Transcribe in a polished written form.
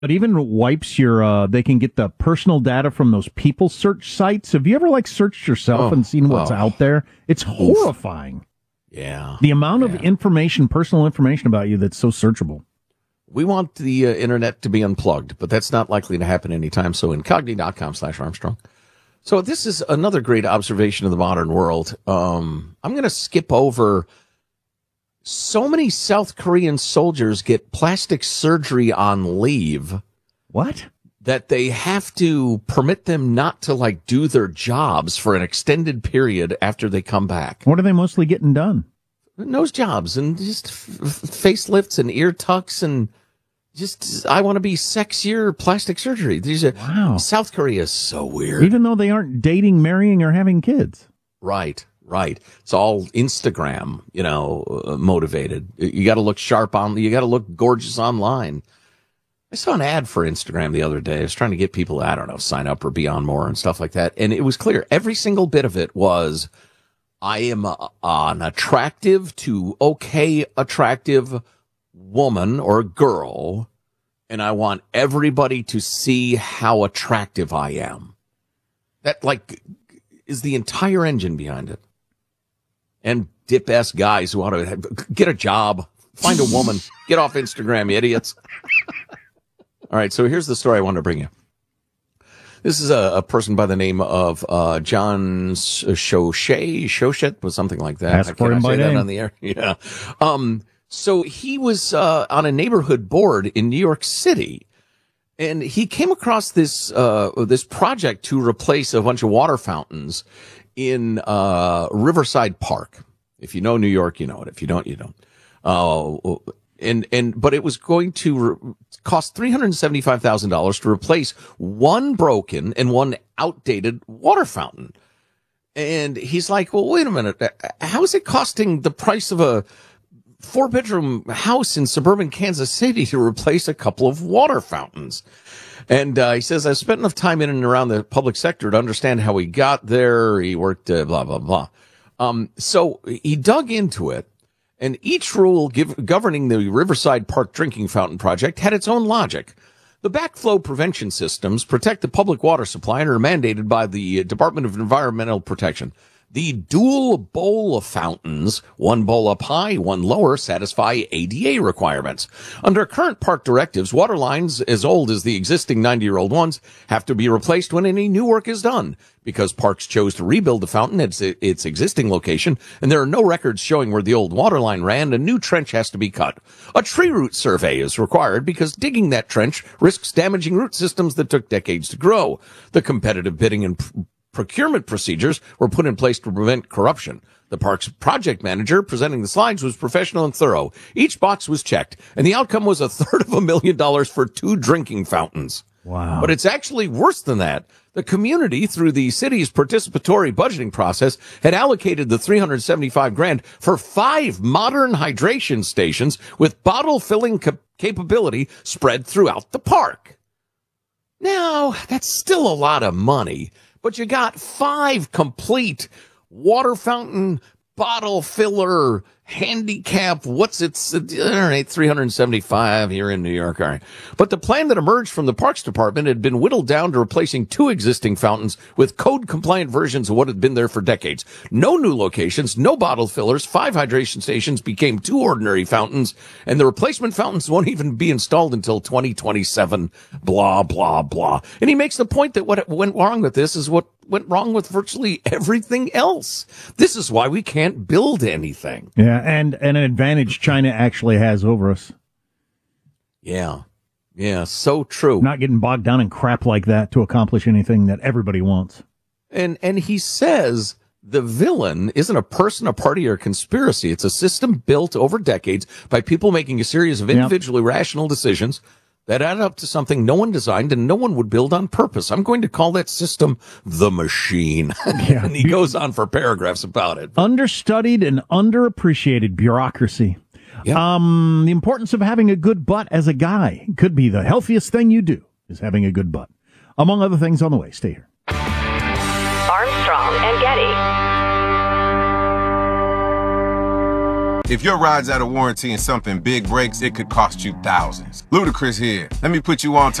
But even wipes your, they can get the personal data from those people search sites. Have you ever searched yourself and seen what's out there? It's horrifying. Yeah. The amount of information, personal information about you that's so searchable. We want the internet to be unplugged, but that's not likely to happen anytime. So incogni.com/Armstrong. So this is another great observation of the modern world. I'm going to skip over. So many South Korean soldiers get plastic surgery on leave. What? That they have to permit them not to do their jobs for an extended period after they come back. What are they mostly getting done? Nose jobs and just facelifts and ear tucks and just, I want to be sexier plastic surgery. Wow. South Korea is so weird. Even though they aren't dating, marrying, or having kids. Right. It's all Instagram, motivated. You got to look sharp you got to look gorgeous online. I saw an ad for Instagram the other day. I was trying to get people, sign up or be on more and stuff like that. And it was clear. Every single bit of it was, I am an attractive to attractive woman or girl, and I want everybody to see how attractive I am. That is the entire engine behind it. And dip-ass guys who want to get a job, find a woman, get off Instagram, you idiots. All right, so here's the story I wanted to bring you. This is a person by the name of John Shochet, was something like that. Ask for him by name. On the air. Yeah. So he was on a neighborhood board in New York City, and he came across this project to replace a bunch of water fountains in Riverside Park. If you know New York, you know it. If you don't, you don't. But it was going to cost $375,000 to replace one broken and one outdated water fountain. And he's like, well, wait a minute. How is it costing the price of a 4-bedroom house in suburban Kansas City to replace a couple of water fountains? And he says, I've spent enough time in and around the public sector to understand how he got there. He worked, blah, blah, blah. So he dug into it, and each rule governing the Riverside Park drinking fountain project had its own logic. The backflow prevention systems protect the public water supply and are mandated by the Department of Environmental Protection. The dual bowl of fountains, one bowl up high, one lower, satisfy ADA requirements. Under current park directives, water lines as old as the existing 90-year-old ones have to be replaced when any new work is done. Because parks chose to rebuild the fountain at its existing location, and there are no records showing where the old water line ran, a new trench has to be cut. A tree root survey is required because digging that trench risks damaging root systems that took decades to grow. The competitive bidding and procurement procedures were put in place to prevent corruption. The park's project manager presenting the slides was professional and thorough. Each box was checked, and the outcome was $350,000 for 2 drinking fountains. Wow. But it's actually worse than that. The community, through the city's participatory budgeting process, had allocated the $375,000 for 5 modern hydration stations with bottle filling capability spread throughout the park. Now, that's still a lot of money, but you got 5 complete water fountain, bottle filler, handicap, what's it? All right, 375 here in New York. All right. But the plan that emerged from the Parks Department had been whittled down to replacing 2 existing fountains with code-compliant versions of what had been there for decades. No new locations, no bottle fillers, 5 hydration stations became 2 ordinary fountains, and the replacement fountains won't even be installed until 2027, blah, blah, blah. And he makes the point that what went wrong with this is what went wrong with virtually everything else. This is why we can't build anything. Yeah, and an advantage China actually has over us. Yeah, so true. Not getting bogged down in crap like that to accomplish anything that everybody wants. And he says the villain isn't a person, a party, or a conspiracy. It's a system built over decades by people making a series of individually rational decisions that add up to something no one designed and no one would build on purpose. I'm going to call that system the machine. Yeah. And he goes on for paragraphs about it. Understudied and underappreciated bureaucracy. Yep. The importance of having a good butt as a guy could be the healthiest thing you do is having a good butt. Among other things on the way. Stay here. Armstrong and Getty. If your ride's out of warranty and something big breaks, it could cost you thousands. Ludacris here. Let me put you on to